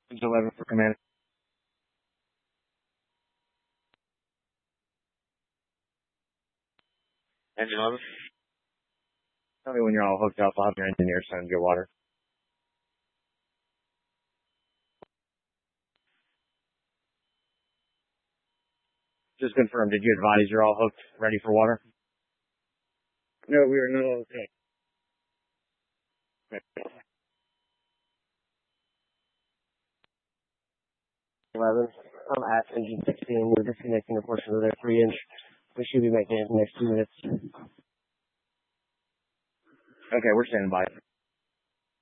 It's 11 for command. Engine 11. Tell me when you're all hooked up. I'll have your engineer send you water. Just confirm, did you advise you're all hooked, ready for water? No, we are not all okay. 11. I'm at engine 16. We're disconnecting a portion of their 3-inch. We should be making it in the next 2 minutes. Okay, we're standing by.